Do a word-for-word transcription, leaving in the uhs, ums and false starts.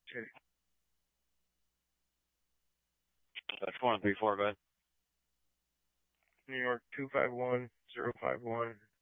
Okay. That's four and three four, go ahead. New York two five one zero five one.